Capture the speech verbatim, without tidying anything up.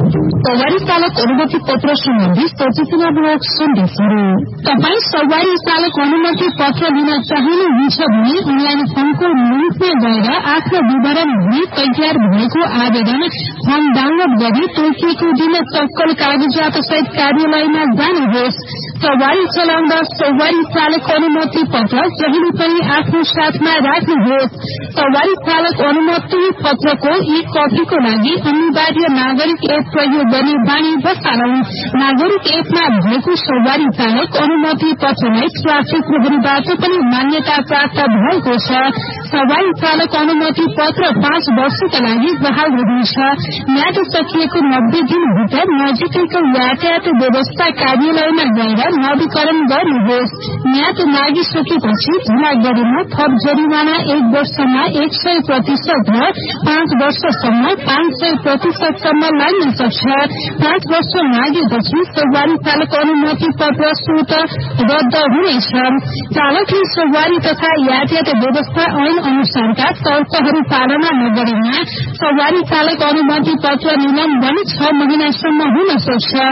सवारी चालक अनुमति पत्र सम्बन्धी सूचनामूलक सन्देशहरू। तपाईँ सवारी चालक अनुमति पत्र लिन चाहनुहुन्छ भने अनलाइन फर्मको लिंकमा गएर आफ्नो विवरण भरी तयार भएको आवेदन फर्म डाउनलोड गरी तोकिएको दिन सक्कल कागजात सहित कार्यालयमा जानुहोस्। सवारी चलाउँदा सवारी चालक अनुमति पत्र जहिले पनि आफ्नो साथमा राख्नुहोस्। सवारी चालक अनुमति पत्रको ई कपीको लागि अनिवार्य नागरिक एप प्रयोग गर्ने बानी बसालौं। नागरिक एपमा भएको सवारी चालक अनुमति पत्रलाई ट्राफिक प्रहरीबाट पनि मान्यता प्राप्त भएको छ। सवारी चालक अनुमति पत्र पाँच वर्षका लागि बहाल रहनेछ। म्याद सकिएको नब्बे दिनभित्र नजिकैको यातायात व्यवस्था कार्यालयमा गएर नवीकरण गर्नुहोस्। म्याद नागिसकेपछि ढिला गरेमा थप जरिमाना एक वर्षमा एक सय प्रतिशत र पाँच वर्षसम्म पाँच सय प्रतिशतसम्म लाग्न सक्छ। पाँच वर्ष लागेपछि सवारी चालक अनुमति पत्र स्वत रद्द हुनेछ। चालकले सवारी तथा यातायात व्यवस्था ऐन अनुसारका तर्कहरू पालना नगरेमा सवारी चालक अनुमति पत्र निलम्बन छ महिनासम्म हुन सक्छ।